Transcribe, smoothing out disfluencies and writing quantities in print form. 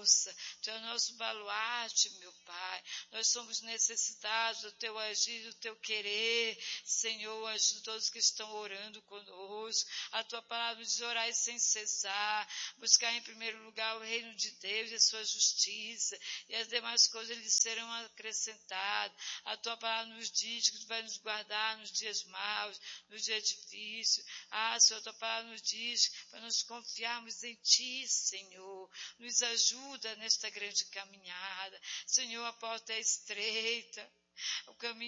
força, Tu é o nosso baluarte, meu Pai. Nós somos necessitados do Teu agir, do Teu querer. Senhor, ajuda todos que estão orando conosco. A Tua palavra diz orar sem cessar, buscar em primeiro lugar o reino de Deus e a sua justiça, e as demais coisas lhes serão acrescentadas. A Tua palavra nos diz que Tu vai nos guardar nos dias maus, nos dias difíceis. Senhor, a Tua palavra nos diz para nós confiarmos em Ti, Senhor. Nos ajuda nesta grande caminhada. Senhor, a porta é estreita, o caminho